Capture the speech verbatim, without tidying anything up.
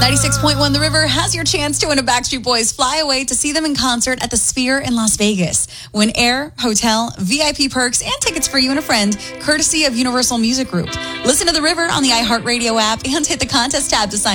ninety-six point one The River has your chance to win a Backstreet Boys fly away to see them in concert at the Sphere in Las Vegas. Win air, hotel, V I P perks, and tickets for you and a friend, courtesy of Universal Music Group. Listen to The River on the iHeartRadio app and hit the contest tab to sign